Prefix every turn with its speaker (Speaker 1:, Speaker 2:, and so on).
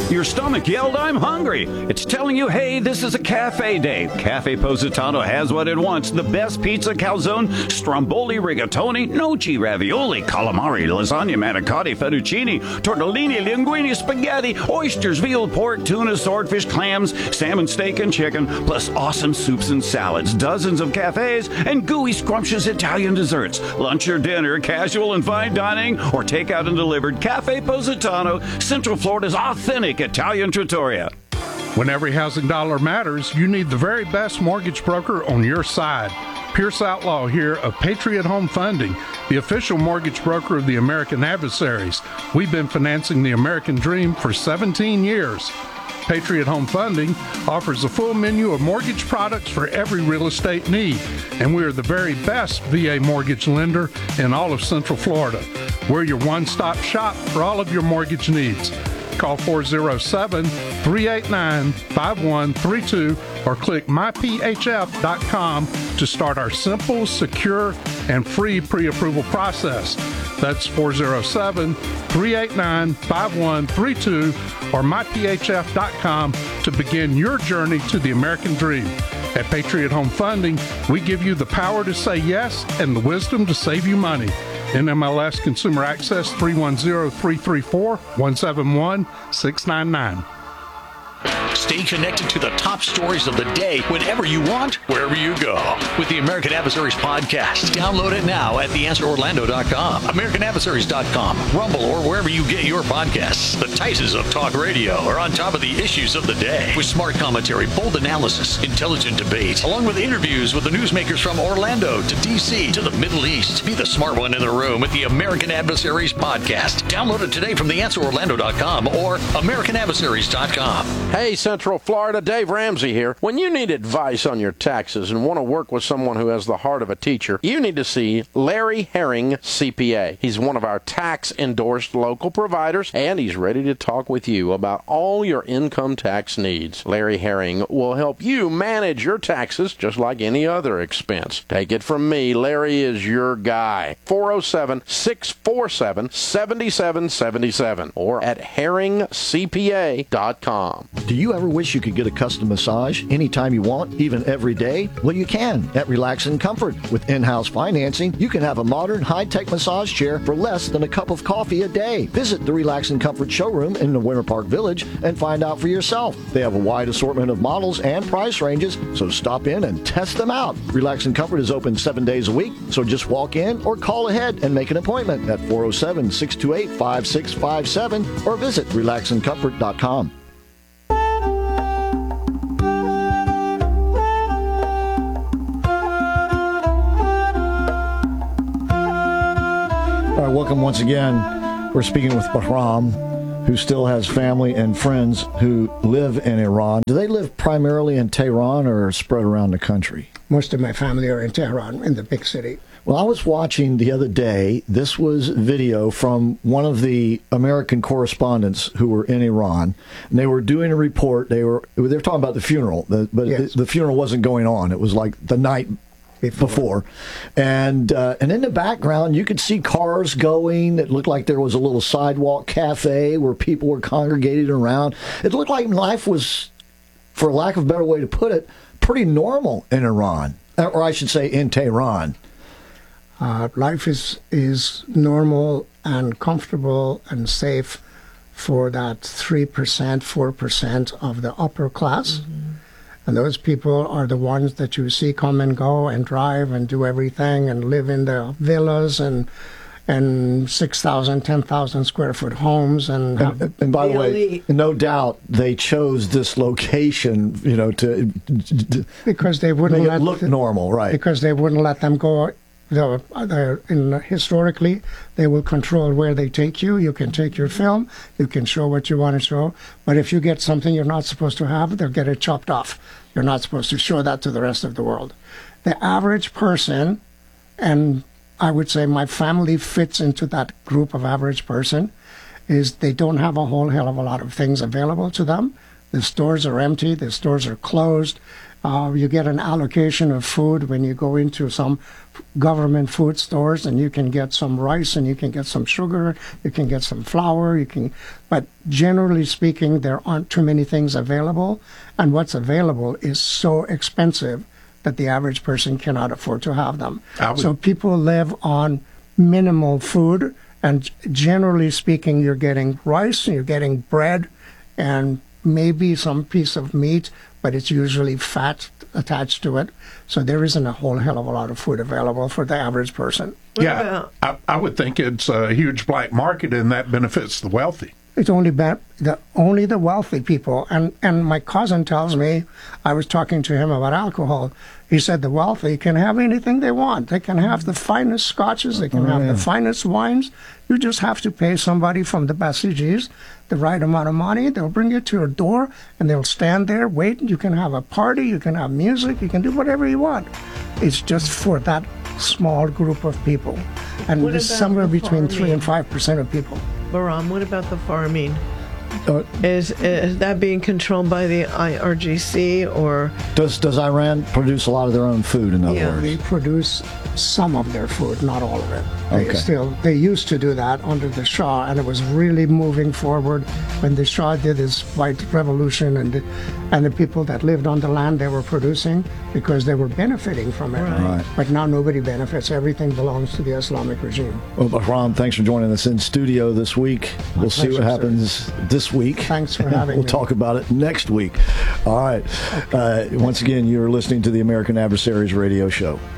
Speaker 1: Your stomach yelled, "I'm hungry." It's telling you, hey, this is a cafe day. Cafe Positano has what it wants. The best pizza, calzone, stromboli, rigatoni, gnocchi, ravioli, calamari, lasagna, manicotti, fettuccine, tortellini, linguine, spaghetti, oysters, veal, pork, tuna, swordfish, clams, salmon, steak, and chicken, plus awesome soups and salads, dozens of cafes, and gooey, scrumptious Italian desserts. Lunch or dinner, casual and fine dining, or takeout and delivered. Cafe Positano, Central Florida's authentic Italian trattoria.
Speaker 2: When every housing dollar matters, you need the very best mortgage broker on your side. Pierce Outlaw here of Patriot Home Funding, the official mortgage broker of the American Adversaries. We've been financing the American dream for 17 years. Patriot Home Funding offers a full menu of mortgage products for every real estate need, and we are the very best VA mortgage lender in all of Central Florida. We're your one-stop shop for all of your mortgage needs. Call 407-389-5132 or click myphf.com to start our simple, secure, and free pre-approval process. That's 407-389-5132 or myphf.com to begin your journey to the American dream. At Patriot Home Funding, we give you the power to say yes and the wisdom to save you money. NMLS Consumer Access 310-334-171-699.
Speaker 3: Stay connected to the top stories of the day whenever you want, wherever you go. With the American Adversaries podcast. Download it now at theanswerorlando.com, americanadversaries.com, Rumble, or wherever you get your podcasts. The Titans of Talk Radio are on top of the issues of the day with smart commentary, bold analysis, intelligent debate, along with interviews with the newsmakers from Orlando to D.C. to the Middle East. Be the smart one in the room with the American Adversaries podcast. Download it today from theanswerorlando.com or americanadversaries.com.
Speaker 4: Hey, Central Florida, Dave Ramsey here. When you need advice on your taxes and want to work with someone who has the heart of a teacher, you need to see Larry Herring, CPA. He's one of our tax-endorsed local providers, and he's ready to talk with you about all your income tax needs. Larry Herring will help you manage your taxes just like any other expense. Take it from me, Larry is your guy. 407-647-7777 or at herringcpa.com.
Speaker 5: Do you ever wish you could get a custom massage anytime you want, even every day? Well, you can at Relax and Comfort. With in-house financing, you can have a modern, high-tech massage chair for less than a cup of coffee a day. Visit the Relax and Comfort showroom in the Winter Park Village and find out for yourself. They have a wide assortment of models and price ranges, so stop in and test them out. Relax and Comfort is open 7 days a week, so just walk in or call ahead and make an appointment at 407-628-5657 or visit relaxandcomfort.com. All right, welcome once again. We're speaking with Bahram, who still has family and friends who live in Iran. Do they live primarily in Tehran or spread around the country?
Speaker 6: Most of my family are in Tehran, in the big city.
Speaker 5: Well, I was watching the other day, this was video from one of the American correspondents who were in Iran, and they were doing a report. They were talking about the funeral, but yes. The funeral wasn't going on. It was like the night before. And in the background, you could see cars going. It looked like there was a little sidewalk cafe where people were congregated around. It looked like life was, for lack of a better way to put it, pretty normal in Iran, or I should say in Tehran.
Speaker 6: Life is normal and comfortable and safe for that 3%, 4% of the upper class. Mm-hmm. And those people are the ones that you see come and go and drive and do everything and live in the villas and 6,000, 10,000 square foot homes. And
Speaker 5: by the way, no doubt they chose this location, to
Speaker 6: because they wouldn't
Speaker 5: make it look normal, right?
Speaker 6: Because they wouldn't let them go. Historically, they will control where they take you. You can take your film, you can show what you want to show, but if you get something you're not supposed to have, they'll get it chopped off. You're not supposed to show that to the rest of the world. The average person, and I would say my family fits into that group of average person, is they don't have a whole hell of a lot of things available to them. The stores are empty, the stores are closed. You get an allocation of food when you go into some government food stores, and you can get some rice, and you can get some sugar, you can get some flour, but generally speaking, there aren't too many things available, and what's available is so expensive that the average person cannot afford to have them. So people live on minimal food, and generally speaking, you're getting rice, and you're getting bread, and maybe some piece of meat, but it's usually fat attached to it. So there isn't a whole hell of a lot of food available for the average person.
Speaker 2: I would think it's a huge black market, and that benefits the wealthy.
Speaker 6: It's only the wealthy people. And my cousin tells me, I was talking to him about alcohol. He said the wealthy can have anything they want. They can have the finest scotches. They can have the finest wines. You just have to pay somebody from the Bassiges the right amount of money. They'll bring it to your door, and they'll stand there, wait. You can have a party. You can have music. You can do whatever you want. It's just for that small group of people. And it's somewhere between 3 and 5% of people.
Speaker 7: Bahram, what about the farming? Is that being controlled by the IRGC, or
Speaker 5: does Iran produce a lot of their own food? In other words,
Speaker 6: they produce some of their food, not all of it.
Speaker 5: Okay.
Speaker 6: They used to do that under the Shah, and it was really moving forward when the Shah did his white revolution, and the people that lived on the land, they were producing because they were benefiting from it.
Speaker 5: Right.
Speaker 6: But now nobody benefits. Everything belongs to the Islamic regime.
Speaker 5: Well, Bahram, thanks for joining us in studio this week. We'll see what happens this week.
Speaker 6: Thanks for having me.
Speaker 5: We'll talk about it next week. All right. Okay. Once again, you're listening to the American Adversaries Radio Show.